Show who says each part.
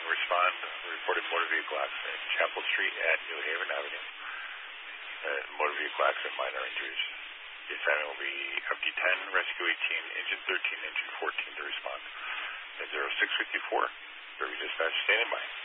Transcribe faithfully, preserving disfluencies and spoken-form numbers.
Speaker 1: respond. Reported motor vehicle accident. Chapel Street at New Haven Avenue. Uh, motor vehicle accident, minor injuries. The assignment will be up to ten, rescue eighteen, engine thirteen, engine fourteen to respond. At zero six fifty-four, Derby Dispatch, standing by.